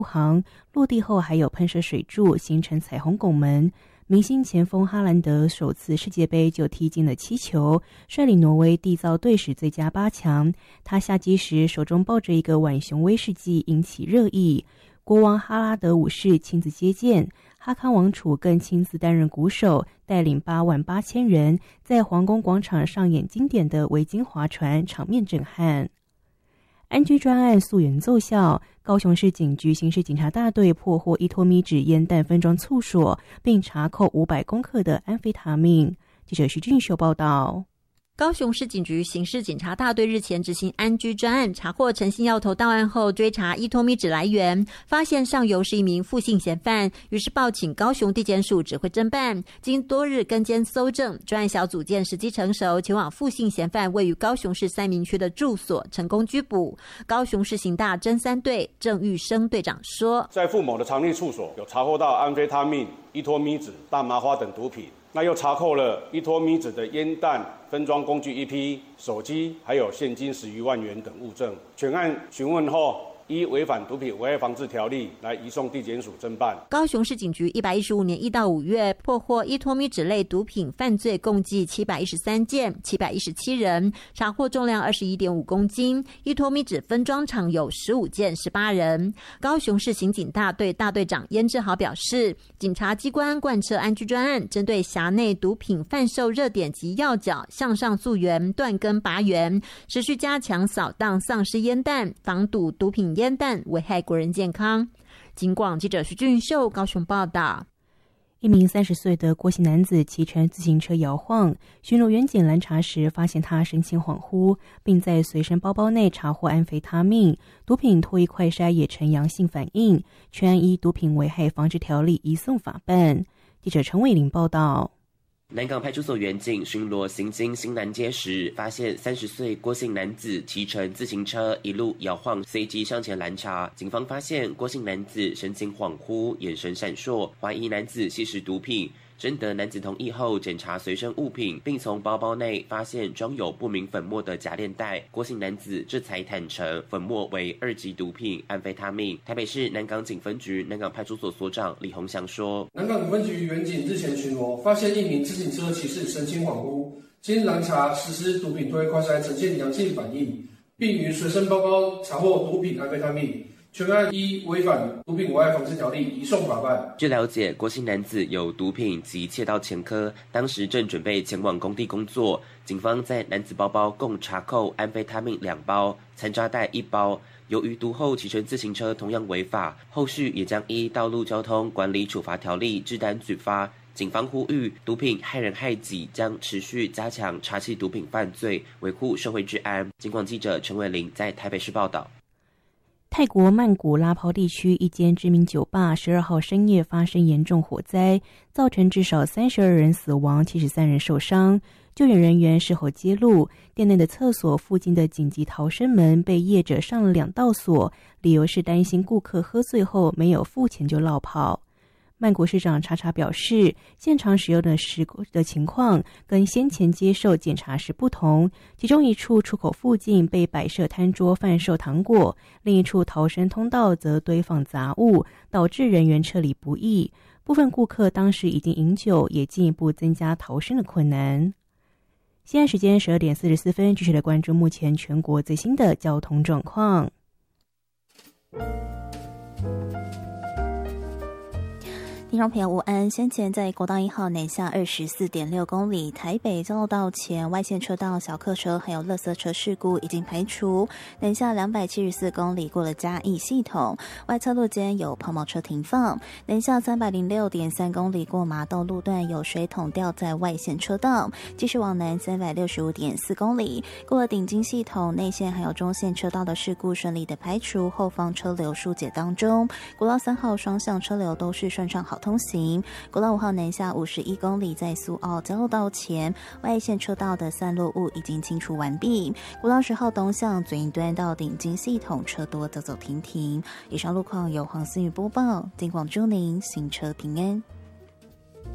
航，落地后还有喷射水柱，形成彩虹拱门。明星前锋哈兰德首次世界杯就踢进了7球，率领挪威缔造队史最佳8强。他下机时手中抱着一个浣熊威士忌，引起热议。国王哈拉德五世亲自接见，哈康王储更亲自担任鼓手，带领88000人在皇宫广场上演经典的维京划船，场面震撼。安居专案溯源奏效，高雄市警局刑事警察大队破获1托米纸烟弹分装簇所，并查扣500公克的安非他命。记者徐俊秀报道。 高雄市警局刑事警察大队日前执行安居专案，查获诚信要头到案后，追查1托米纸来源，发现上游是一名负性嫌犯，于是报请高雄地检署指挥侦办。经多日跟监搜证，专案小组见时机成熟，前往负性嫌犯位于高雄市三民区的住所，成功拘捕。高雄市刑大侦3队郑玉生队长说， 在傅某的藏匿处所有查获到安非他命、1托米纸、大麻花等毒品。那又查扣了1托米纸的烟弹分装工具1批、手机，还有现金10余万元等物证。全案询问后，依违反毒品危害防治条例来移送地检署侦办。 高雄市警局115年1到5月破获1托米纸类毒品犯罪共计713件，717人，查获重量21.5公斤，1托米纸分装厂有15件，18人。高雄市刑警大队大队长燕志豪表示，警察机关贯彻安居专案，针对辖内毒品贩售热点及要角向上溯源，断根拔源，持续加强扫荡丧尸烟弹，防堵毒品烟弹危害国人健康。警广记者徐俊秀高雄报道。 一名30岁的郭姓男子骑乘自行车摇晃，巡逻员检拦查时发现他神情恍惚，并在随身包包内查获安非他命，毒品唾液快筛也呈阳性反应，全案依毒品危害防治条例移送法办。记者陈伟玲报道。 南港派出所员警巡逻行经新南街时，发现30岁郭姓男子骑乘自行车一路摇晃，随即上前拦查。警方发现郭姓男子神情恍惚，眼神闪烁，怀疑男子吸食毒品。征得男子同意后，检查随身物品，并从包包内发现装有不明粉末的夹链袋。郭姓男子这才坦承，粉末为2级毒品安非他命。台北市南港警分局南港派出所所长李宏祥说：“ 南港警分局员警日前巡逻，发现一名自行车骑士神情恍惚，经拦查实施毒品唾液快筛呈现阳性反应，并于随身包包查获毒品安非他命。”全案依违反毒品危害防治条例移送法办。 据了解，郭姓男子有毒品及窃盗前科，当时正准备前往工地工作。警方在男子包包共查扣安非他命2包，残渣袋1包。由于毒后骑乘自行车同样违法，后续也将依道路交通管理处罚条例治单举发。警方呼吁，毒品害人害己，将持续加强查缉毒品犯罪，维护社会治安。警广记者陈伟玲在台北市报道。 泰国曼谷拉泡地区一间知名酒吧12号深夜发生严重火灾，造成至少32人死亡，73人受伤。救援人员事后揭露，店内的厕所附近的紧急逃生门被业者上了2道锁，理由是担心顾客喝醉后没有付钱就落跑。曼谷市长查查表示，现场使用的情况跟先前接受检查时不同，其中一处出口附近被摆设摊桌贩售糖果，另一处逃生通道则堆放杂物，导致人员撤离不易。部分顾客当时已经饮酒，也进一步增加逃生的困难。现在时间12点44分，继续来关注目前全国最新的交通状况。 听众朋友午安，先前在国道1号南下24.6公里台北交流道前外线车道小客车还有垃圾车事故已经排除，南下274公里过了嘉义系统，外侧路间有抛锚车停放，南下306.3公里过麻豆路段有水桶掉在外线车道，继续往南365.4公里过了顶金系统内线还有中线车道的事故顺利的排除，后方车流疏解当中，国道3号双向车流都是顺畅好通行。国道5号南下51公里，在苏澳交流道前外线车道的散落物已经清除完毕。国道10号东向左营端到顶金系统车多走走停停。以上路况由黄思雨播报，警广祝您行车平安。